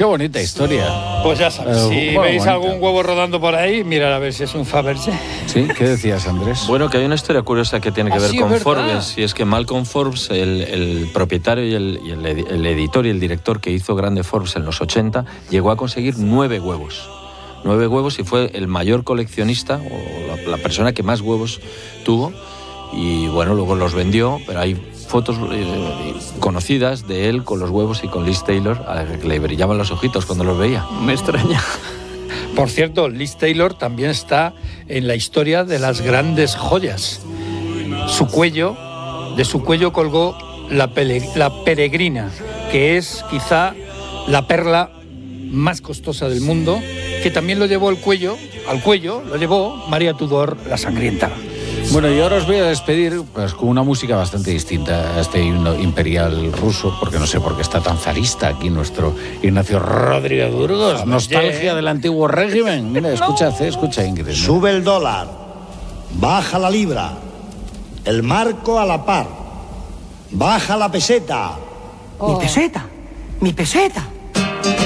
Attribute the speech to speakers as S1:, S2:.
S1: Qué bonita historia.
S2: Pues ya sabes, si
S1: bueno,
S2: veis
S1: bonita.
S2: algún huevo rodando por ahí, mirad a ver si es un Fabergé.
S1: Sí, ¿qué decías, Andrés?
S3: Bueno, que hay una historia curiosa que tiene que ver
S2: Sí,
S3: con
S2: es verdad.
S3: Forbes, y es que Malcolm Forbes, el propietario y el editor y el director que hizo grande Forbes en los 80, llegó a conseguir 9 huevos. 9 huevos, y fue el mayor coleccionista, o la persona que más huevos tuvo, y bueno, luego los vendió, pero hay fotos conocidas de él con los huevos y con Liz Taylor, a la que le brillaban los ojitos cuando los veía.
S4: Me extraña.
S2: Por cierto, Liz Taylor también está en la historia de las grandes joyas. De su cuello colgó la Peregrina, que es quizá la perla más costosa del mundo, que también lo llevó al cuello lo llevó María Tudor la Sangrienta.
S1: Bueno, y ahora os voy a despedir pues, con una música bastante distinta a este himno imperial ruso, porque no sé por qué está tan zarista aquí nuestro Ignacio Rodríguez Burgos. Nostalgia del antiguo régimen. Mira, escucha Ingrid. ¿No?
S5: Sube el dólar, baja la libra, el marco a la par, baja la peseta.
S6: Mi peseta, mi peseta.